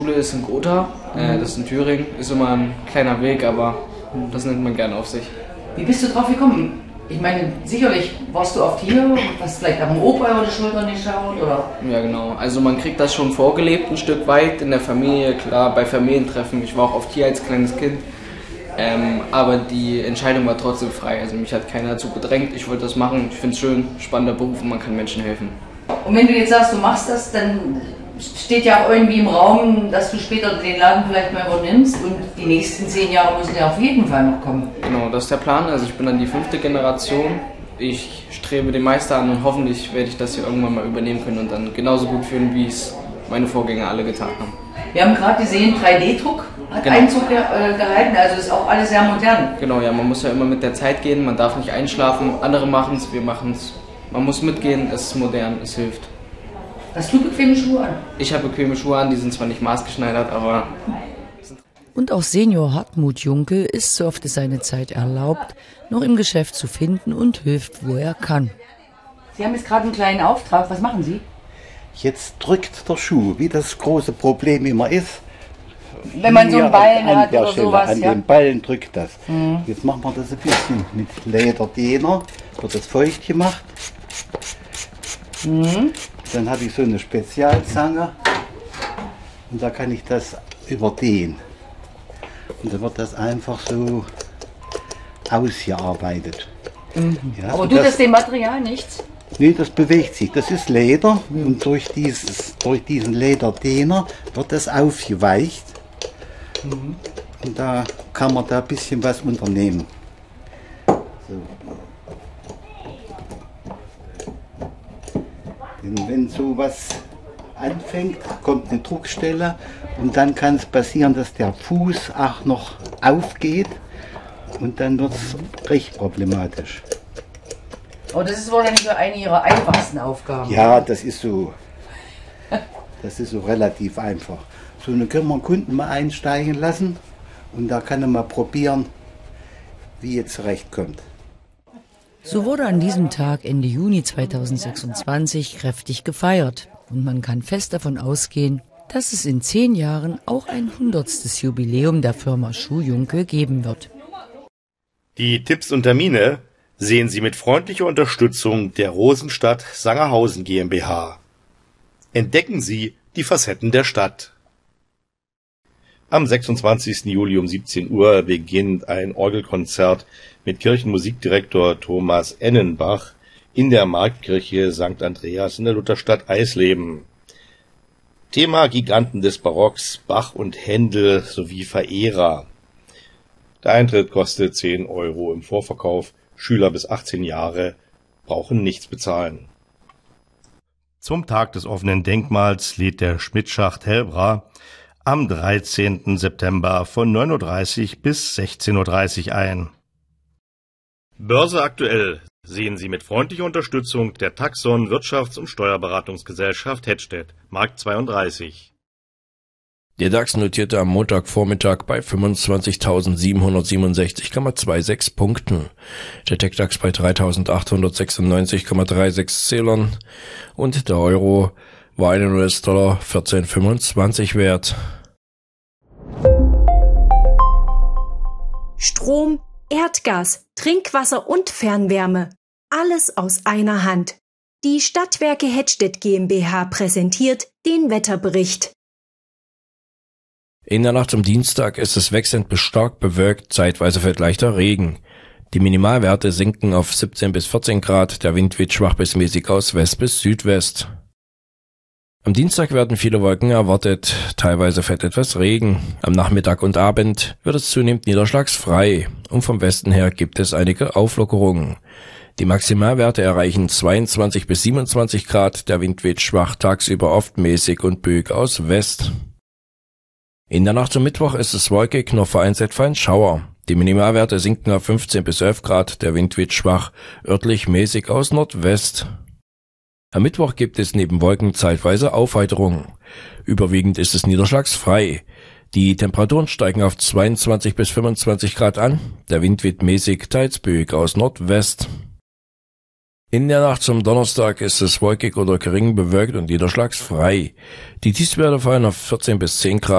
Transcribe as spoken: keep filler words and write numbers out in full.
Die Schule ist in Gotha, äh, das ist in Thüringen, ist immer ein kleiner Weg, aber das nimmt man gerne auf sich. Wie bist du drauf gekommen? Ich meine, sicherlich warst du oft hier, hast vielleicht auch dem Opa über die Schulter geschaut, oder? Ja, genau. Also man kriegt das schon vorgelebt ein Stück weit in der Familie, klar, bei Familientreffen. Ich war auch oft hier als kleines Kind, ähm, aber die Entscheidung war trotzdem frei. Also mich hat keiner dazu gedrängt, ich wollte das machen. Ich finde es schön, spannender Beruf und man kann Menschen helfen. Und wenn du jetzt sagst, du machst das, dann steht ja auch irgendwie im Raum, dass du später den Laden vielleicht mal übernimmst und die nächsten zehn Jahre müssen ja auf jeden Fall noch kommen. Genau, das ist der Plan. Also ich bin dann die fünfte Generation. Ich strebe den Meister an und hoffentlich werde ich das hier irgendwann mal übernehmen können und dann genauso gut führen, wie es meine Vorgänger alle getan haben. Wir haben gerade gesehen, drei D Druck hat Genau. Einzug ge äh, gehalten, also ist auch alles sehr modern. Genau, ja, man muss ja immer mit der Zeit gehen, man darf nicht einschlafen, andere machen es, wir machen es. Man muss mitgehen, es ist modern, es hilft. Hast du bequeme Schuhe an? Ich habe bequeme Schuhe an, die sind zwar nicht maßgeschneidert, aber... Und auch Senior Hartmut Junke ist, so oft es seine Zeit erlaubt, noch im Geschäft zu finden und hilft, wo er kann. Sie haben jetzt gerade einen kleinen Auftrag, was machen Sie? Jetzt drückt der Schuh, wie das große Problem immer ist. Wenn man so einen Ballen an hat der oder Stelle, sowas, an ja? den Ballen drückt das. Mhm. Jetzt machen wir das ein bisschen mit Lederdehner, wird das feucht gemacht. Mhm. Dann habe ich so eine Spezialzange und da kann ich das überdehnen. Und dann wird das einfach so ausgearbeitet. Mhm. Ja, Aber tut das dem Material nichts? Nee, das bewegt sich. Das ist Leder und durch, dieses, durch diesen Lederdehner wird das aufgeweicht. Mhm. Und da kann man da ein bisschen was unternehmen. So. Denn wenn sowas anfängt, kommt eine Druckstelle und dann kann es passieren, dass der Fuß auch noch aufgeht und dann wird es recht problematisch. Aber das ist wohl nicht so eine Ihrer einfachsten Aufgaben. Ja, das ist so, das ist so relativ einfach. So, dann können wir einen Kunden mal einsteigen lassen und da kann er mal probieren, wie er zurechtkommt. So wurde an diesem Tag Ende Juni zweitausendsechsundzwanzig kräftig gefeiert. Und man kann fest davon ausgehen, dass es in zehn Jahren auch ein hundertstes Jubiläum der Firma Schuh Junke geben wird. Die Tipps und Termine sehen Sie mit freundlicher Unterstützung der Rosenstadt Sangerhausen GmbH. Entdecken Sie die Facetten der Stadt. Am sechsundzwanzigsten Juli um siebzehn Uhr beginnt ein Orgelkonzert mit Kirchenmusikdirektor Thomas Ennenbach in der Marktkirche Sankt Andreas in der Lutherstadt Eisleben. Thema Giganten des Barocks, Bach und Händel sowie Verehrer. Der Eintritt kostet zehn Euro im Vorverkauf. Schüler bis achtzehn Jahre brauchen nichts bezahlen. Zum Tag des offenen Denkmals lädt der Schmidt-Schacht Hellbra am dreizehnten September von neun Uhr dreißig bis sechzehn Uhr dreißig ein. Börse aktuell sehen Sie mit freundlicher Unterstützung der Taxon Wirtschafts- und Steuerberatungsgesellschaft Hettstedt, Markt zweiunddreißig. Der DAX notierte am Montagvormittag bei fünfundzwanzigtausendsiebenhundertsiebenundsechzig Komma sechsundzwanzig Punkten, der TechDAX bei dreitausendachthundertsechsundneunzig Komma sechsunddreißig Zählern und der Euro war einen U S-Dollar vierzehn Komma fünfundzwanzig wert. Strom, Erdgas, Trinkwasser und Fernwärme. Alles aus einer Hand. Die Stadtwerke Hettstedt GmbH präsentiert den Wetterbericht. In der Nacht zum Dienstag ist es wechselnd bis stark bewölkt, zeitweise fällt leichter Regen. Die Minimalwerte sinken auf siebzehn bis vierzehn Grad, der Wind weht schwach bis mäßig aus West bis Südwest. Am Dienstag werden viele Wolken erwartet, teilweise fällt etwas Regen. Am Nachmittag und Abend wird es zunehmend niederschlagsfrei und vom Westen her gibt es einige Auflockerungen. Die Maximalwerte erreichen zweiundzwanzig bis siebenundzwanzig Grad, der Wind weht schwach, tagsüber oft mäßig und böig aus West. In der Nacht zum Mittwoch ist es wolkig, nur vereinzelt fallen Schauer. Die Minimalwerte sinken auf fünfzehn bis elf Grad, der Wind weht schwach, örtlich mäßig aus Nordwest. Am Mittwoch gibt es neben Wolken zeitweise Aufheiterung. Überwiegend ist es niederschlagsfrei. Die Temperaturen steigen auf zweiundzwanzig bis fünfundzwanzig Grad an, der Wind weht mäßig, teils böig aus Nordwest. In der Nacht zum Donnerstag ist es wolkig oder gering bewölkt und niederschlagsfrei. Die Tiefstwerte fallen auf vierzehn bis zehn Grad.